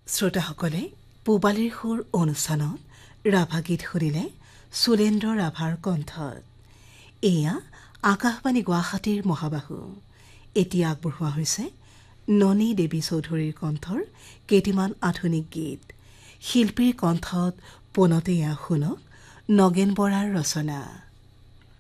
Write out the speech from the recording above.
শ্ৰোতাসকলে পূবালীৰ সুৰ অনুষ্ঠানত ৰাভা গীত শুনিলে সুলেন্দ্ৰ ৰাভাৰ কণ্ঠত। এয়া আকাশবাণী গুৱাহাটীৰ মহাবাহু। এতিয়া আগবঢ়োৱা হৈছে ননী দেৱী চৌধুৰীৰ কণ্ঠৰ কেইটিমান আধুনিক গীত। শিল্পীৰ কণ্ঠত পোনতে এয়া শুনক নগেন বৰাৰ ৰচনা।